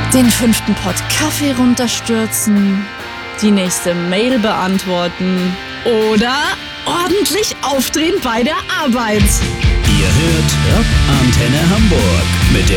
Den 5. Pott Kaffee runterstürzen, die nächste Mail beantworten oder ordentlich aufdrehen bei der Arbeit. Ihr hört Antenne Hamburg mit der